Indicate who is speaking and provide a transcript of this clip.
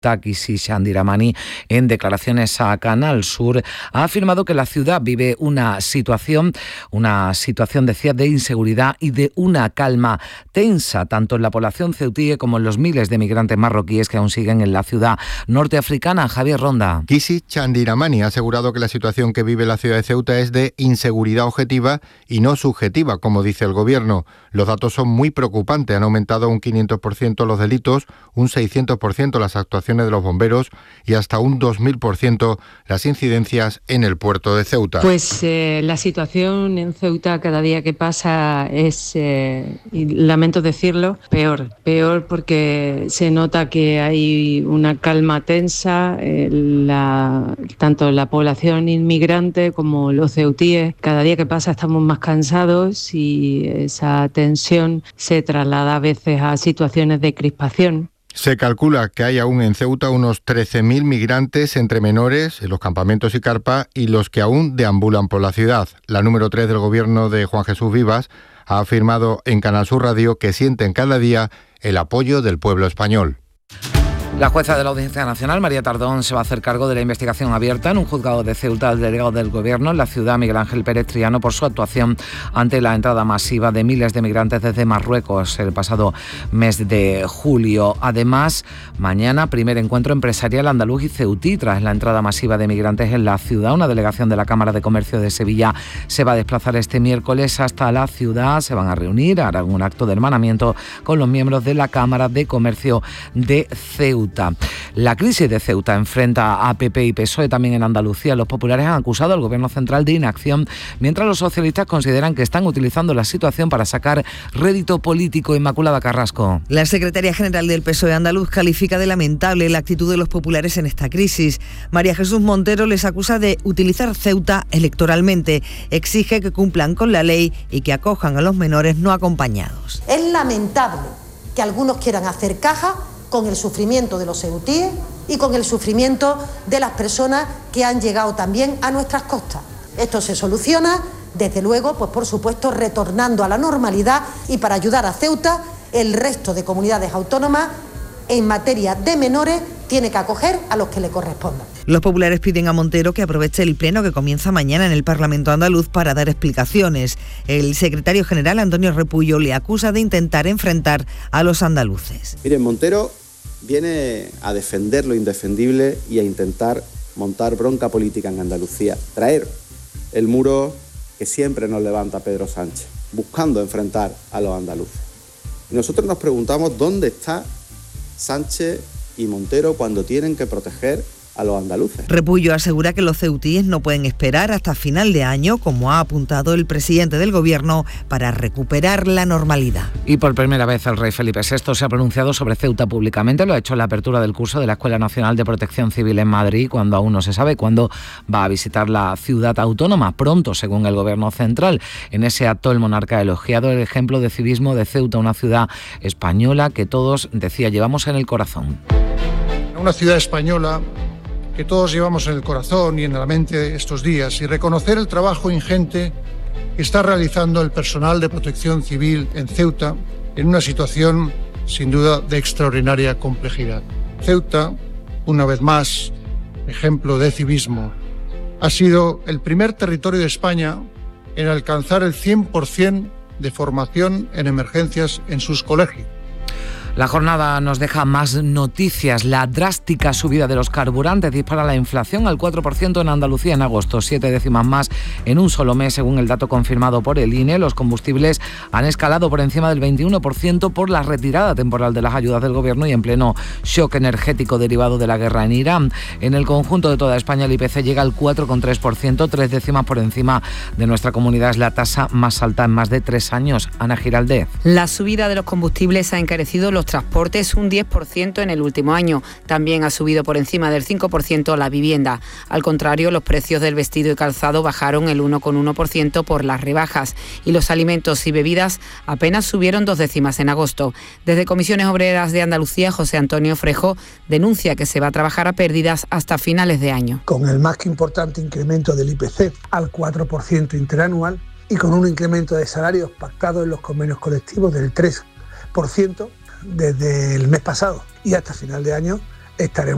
Speaker 1: Takisi Chandiramani, en declaraciones a Canal Sur, ha afirmado que la ciudad vive una situación, decía, de inseguridad y de una calma tensa, tanto en la población ceutí como en los miles de migrantes marroquíes que aún siguen en la ciudad norteafricana. Javier Ronda.
Speaker 2: Takisi Chandiramani ha asegurado que la situación que vive la ciudad de Ceuta es de inseguridad objetiva y no subjetiva, como dice el gobierno. Los datos son muy preocupantes. Han aumentado un 500% los delitos, un 600% las actuaciones de los bomberos y hasta un 2000% las incidencias en el puerto de Ceuta.
Speaker 3: Pues la situación en Ceuta cada día que pasa es, y lamento decirlo, peor porque se nota que hay una calma tensa, tanto la población inmigrante como los ceutíes. Cada día que pasa estamos más cansados y esa tensión se traslada a veces a situaciones de crispación.
Speaker 2: Se calcula que hay aún en Ceuta unos 13.000 migrantes entre menores en los campamentos y carpas y los que aún deambulan por la ciudad. La número 3 del gobierno de Juan Jesús Vivas ha afirmado en Canal Sur Radio que sienten cada día el apoyo del pueblo español.
Speaker 1: La jueza de la Audiencia Nacional, María Tardón, se va a hacer cargo de la investigación abierta en un juzgado de Ceuta al delegado del Gobierno en la ciudad, Miguel Ángel Pérez Triano, por su actuación ante la entrada masiva de miles de migrantes desde Marruecos el pasado mes de julio. Además, mañana, primer encuentro empresarial andaluz y ceutí tras la entrada masiva de migrantes en la ciudad. Una delegación de la Cámara de Comercio de Sevilla se va a desplazar este miércoles hasta la ciudad. Se van a reunir, harán un acto de hermanamiento con los miembros de la Cámara de Comercio de Ceuta. La crisis de Ceuta enfrenta a PP y PSOE también en Andalucía. Los populares han acusado al Gobierno central de inacción, mientras los socialistas consideran que están utilizando la situación para sacar rédito político. Inmaculada Carrasco.
Speaker 4: La secretaria general del PSOE andaluz califica de lamentable la actitud de los populares en esta crisis. María Jesús Montero les acusa de utilizar Ceuta electoralmente. Exige que cumplan con la ley y que acojan a los menores no acompañados.
Speaker 5: Es lamentable que algunos quieran hacer caja con el sufrimiento de los ceutíes y con el sufrimiento de las personas que han llegado también a nuestras costas. Esto se soluciona, desde luego, pues por supuesto, retornando a la normalidad y para ayudar a Ceuta, el resto de comunidades autónomas en materia de menores tiene que acoger a los que le correspondan.
Speaker 4: Los populares piden a Montero que aproveche el pleno que comienza mañana en el Parlamento andaluz para dar explicaciones. El secretario general, Antonio Repullo, le acusa de intentar enfrentar a los andaluces.
Speaker 6: Miren, Montero viene a defender lo indefendible y a intentar montar bronca política en Andalucía, traer el muro que siempre nos levanta Pedro Sánchez, buscando enfrentar a los andaluces. Y nosotros nos preguntamos dónde está Sánchez y Montero cuando tienen que proteger a los andaluces.
Speaker 4: Repullo asegura que los ceutíes no pueden esperar hasta final de año, como ha apuntado el presidente del Gobierno, para recuperar la normalidad.
Speaker 1: Y por primera vez el rey Felipe VI se ha pronunciado sobre Ceuta públicamente. Lo ha hecho en la apertura del curso de la Escuela Nacional de Protección Civil en Madrid, cuando aún no se sabe cuándo va a visitar la ciudad autónoma. Pronto, según el Gobierno central. En ese acto el monarca ha elogiado el ejemplo de civismo de Ceuta, una ciudad española que todos, decía, llevamos en el corazón.
Speaker 7: Una ciudad española que todos llevamos en el corazón y en la mente estos días, y reconocer el trabajo ingente que está realizando el personal de protección civil en Ceuta en una situación sin duda de extraordinaria complejidad. Ceuta, una vez más, ejemplo de civismo, ha sido el primer territorio de España en alcanzar el 100% de formación en emergencias en sus colegios.
Speaker 1: La jornada nos deja más noticias. La drástica subida de los carburantes dispara la inflación al 4% en Andalucía en agosto, 7 décimas más en un solo mes, según el dato confirmado por el INE. Los combustibles han escalado por encima del 21% por la retirada temporal de las ayudas del Gobierno y en pleno shock energético derivado de la guerra en Irán. En el conjunto de toda España el IPC llega al 4,3%, 3 décimas por encima de nuestra comunidad. Es la tasa más alta en más de 3 años. Ana Giraldez.
Speaker 8: La subida de los combustibles ha encarecido los transportes un 10% en el último año. También ha subido por encima del 5% la vivienda. Al contrario, los precios del vestido y calzado bajaron el 1,1% por las rebajas y los alimentos y bebidas apenas subieron 2 décimas en agosto. Desde Comisiones Obreras de Andalucía, José Antonio Frejo denuncia que se va a trabajar a pérdidas hasta finales de año.
Speaker 9: Con el más que importante incremento del IPC al 4% interanual y con un incremento de salarios pactado en los convenios colectivos del 3% desde el mes pasado y hasta final de año estaremos